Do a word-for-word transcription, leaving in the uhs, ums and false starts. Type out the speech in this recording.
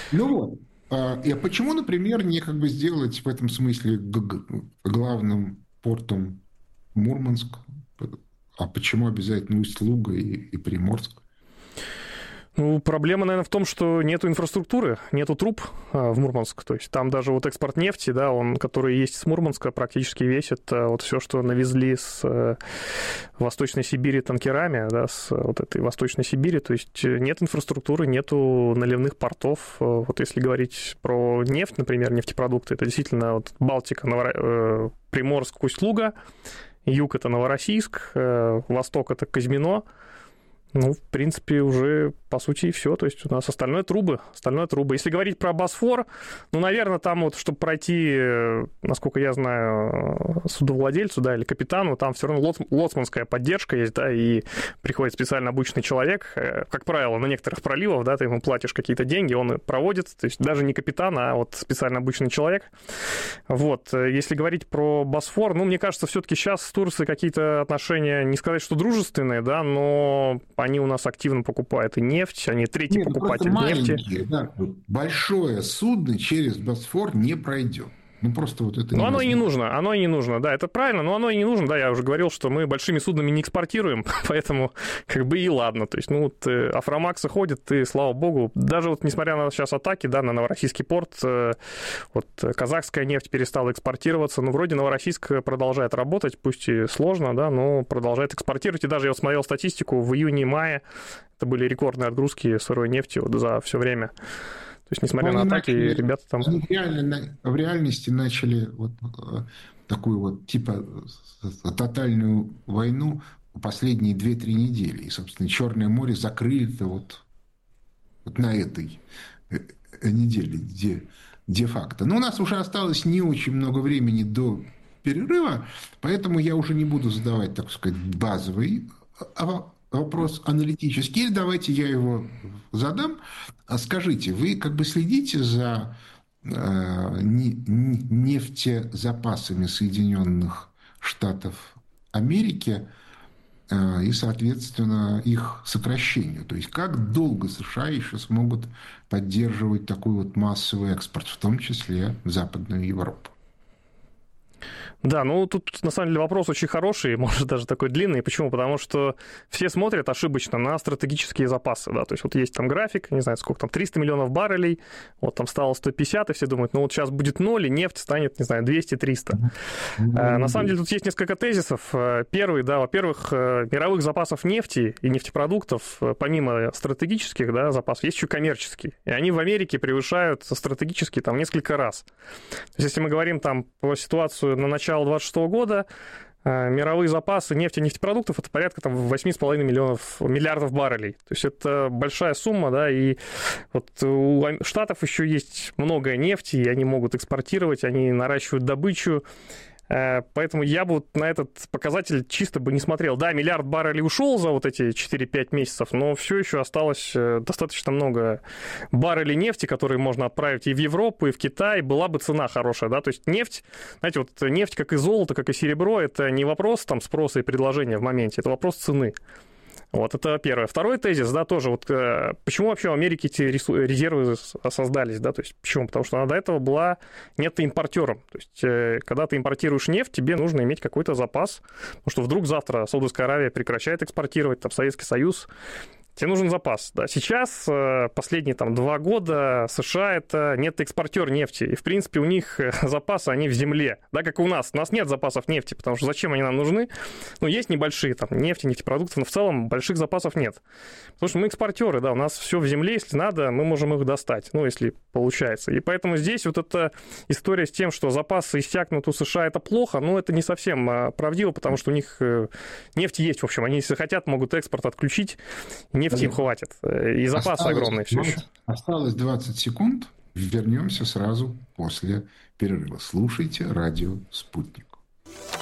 Ну вот. А, и почему, например, не как бы сделать в этом смысле г- г- главным портом Мурманск? А почему обязательно Усть-Луга и, и Приморск? Ну, проблема, наверное, в том, что нету инфраструктуры, нету труб а, в Мурманск. То есть там даже вот экспорт нефти, да, он, который есть с Мурманска, практически весь это вот все, что навезли с э, Восточной Сибири танкерами, да, с вот этой Восточной Сибири. То есть нет инфраструктуры, нету наливных портов. Вот если говорить про нефть, например, нефтепродукты, это действительно вот Балтика, Новор... э, Приморск, Усть-Луга, юг — это Новороссийск, э, восток — это Козьмино. Ну, в принципе, уже, по сути, и все. То есть у нас остальное трубы, остальное трубы. Если говорить про Босфор, ну, наверное, там вот, чтобы пройти, насколько я знаю, судовладельцу, да, или капитану, там все равно лоц, лоцманская поддержка есть, да, и приходит специально обученный человек. Как правило, на некоторых проливах, да, ты ему платишь какие-то деньги, он проводит, то есть даже не капитан, а вот специально обученный человек. Вот. Если говорить про Босфор, ну, мне кажется, все-таки сейчас с Турцией какие-то отношения, не сказать, что дружественные, да, но они у нас активно покупают и нефть, они третий Нет, ну просто покупатель нефти. маленькие, да, вот большое судно через Босфор не пройдет. Ну, просто вот это Но оно и не невозможно. нужно, оно и не нужно, да, это правильно, но оно и не нужно, да, я уже говорил, что мы большими суднами не экспортируем, поэтому как бы и ладно, то есть, ну, вот Афромаксы ходят, и, слава богу, даже вот несмотря на сейчас атаки, да, на Новороссийский порт, вот казахская нефть перестала экспортироваться, ну, вроде Новороссийск продолжает работать, пусть и сложно, да, но продолжает экспортировать, и даже я вот смотрел статистику, в июне-мае это были рекордные отгрузки сырой нефти вот за все время. То есть, несмотря Но на они атаки, начали, ребята там... они реально, в реальности начали вот э, такую вот типа э, тотальную войну последние две-три недели. И, собственно, Черное море закрыто вот, вот на этой э, неделе, где де-факто. Но у нас уже осталось не очень много времени до перерыва, поэтому я уже не буду задавать, так сказать, базовый а, вопрос аналитический. Или давайте я его задам. А скажите, вы как бы следите за э, нефтезапасами Соединенных Штатов Америки э, и, соответственно, их сокращению? То есть как долго США еще смогут поддерживать такой вот массовый экспорт, в том числе в Западную Европу? Да, ну тут на самом деле вопрос очень хороший, может даже такой длинный. Почему? Потому что все смотрят ошибочно на стратегические запасы, да, то есть вот есть там график, не знаю, сколько там, триста миллионов баррелей, вот там стало сто пятьдесят, и все думают, ну вот сейчас будет ноль, и нефть станет, не знаю, двести-триста. Mm-hmm. На самом деле тут есть несколько тезисов. Первый, да, во-первых, мировых запасов нефти и нефтепродуктов, помимо стратегических, да, запасов, есть еще коммерческие, и они в Америке превышают стратегические там несколько раз. То есть если мы говорим там по ситуацию на начало двадцать шестого года, мировые запасы нефти и нефтепродуктов — это порядка там восемь с половиной миллионов, миллиардов баррелей. То есть это большая сумма, да, и вот у Штатов еще есть много нефти, и они могут экспортировать, они наращивают добычу. Поэтому я бы вот на этот показатель чисто бы не смотрел. Да, миллиард баррелей ушел за вот эти четыре-пять месяцев, но все еще осталось достаточно много баррелей нефти, которые можно отправить и в Европу, и в Китай. Была бы цена хорошая, да, то есть нефть, знаете, вот нефть, как и золото, как и серебро, это не вопрос там спроса и предложения в моменте, это вопрос цены. Вот, это первое. Второй тезис, да, тоже, вот э, почему вообще в Америке эти резервы создались, да, то есть почему? Потому что она до этого была нефтеимпортером, то есть э, когда ты импортируешь нефть, тебе нужно иметь какой-то запас, потому что вдруг завтра Саудовская Аравия прекращает экспортировать, там, Советский Союз, тебе нужен запас. Да. Сейчас, последние там, два года, США — это нет-экспортер нефти. И, в принципе, у них запасы, они в земле. Да, как и у нас. У нас нет запасов нефти, потому что зачем они нам нужны? Ну, есть небольшие там, нефти, нефтепродукты, но в целом больших запасов нет. Потому что мы экспортеры, да, у нас все в земле, если надо, мы можем их достать, ну, если получается. И поэтому здесь вот эта история с тем, что запасы иссякнут у США, это плохо, но это не совсем правдиво, потому что у них нефть есть, в общем. Они, если хотят, могут экспорт отключить, нефти им хватит. И запасы осталось, огромные все еще. Осталось двадцать секунд. Вернемся сразу после перерыва. Слушайте радио «Спутник».